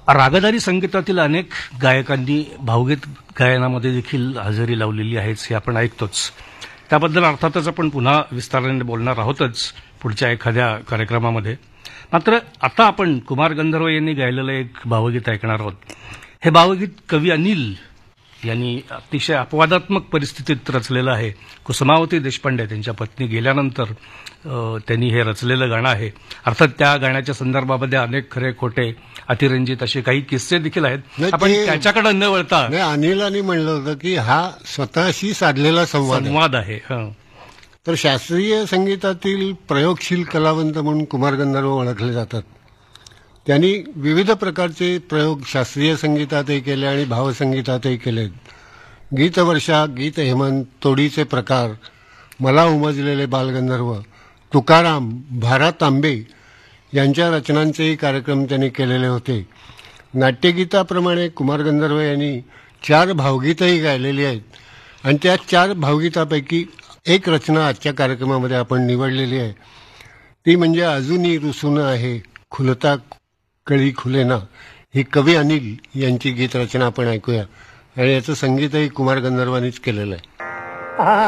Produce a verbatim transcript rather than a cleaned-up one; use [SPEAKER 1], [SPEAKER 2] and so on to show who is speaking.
[SPEAKER 1] रागदारी संगीतातील अनेक गायकांनी भावगीत गायनामध्ये देखील हजेरी लावलेली आहेच हे आपण ऐकतोच. त्याबद्दल अर्थातच आपण पुन्हा विस्ताराने बोलणार आहोतच पुढच्या एखाद्या कार्यक्रमामध्ये. मात्र आता आपण कुमार गंधर्व यांनी गायलेलं एक भावगीत ऐकणार आहोत. हे भावगीत कवी अनिल यांनी अतिशय अपवादात्मक परिस्थितीत रचलेलं आहे. कुसुमावती देशपांडे त्यांच्या पत्नी गेल्यानंतर त्यांनी हे रचलेलं गाणं आहे. अर्थात त्या गाण्याच्या संदर्भामध्ये अनेक खरे खोटे अतिरंजित असे काही किस्से देखील आहेत. आपण त्याच्याकडे न वळता
[SPEAKER 2] अनिलांनी म्हणलं होतं की हा स्वतःशी साधलेला संवाद
[SPEAKER 1] संवाद आहे.
[SPEAKER 2] तर शास्त्रीय संगीतातील प्रयोगशील कलावंत म्हणून कुमार गंधर्व ओळखले जातात. त्यांनी विविध प्रकारचे प्रयोग शास्त्रीय संगीतातही केले आणि भावसंगीतातही केले. गीतवर्षा, गीत हेमंत, तोडीचे प्रकार, मला उमजलेले बालगंधर्व, तुकाराम, भारा तांबे यांच्या रचनांचेही कार्यक्रम त्यांनी केलेले होते. नाट्यगीताप्रमाणे कुमार गंधर्व यांनी चार भावगीतही गायलेली आहेत आणि त्या चार भावगीतापैकी एक रचना आजच्या कार्यक्रमामध्ये आपण निवडलेली आहे. ती म्हणजे अजूनही रुसून आहे खुलता कळी खुलेना. ही कवी अनिल यांची गीत रचना आपण ऐकूया आणि याचं संगीतही कुमार गंधर्वांनीच केलेलं आहे.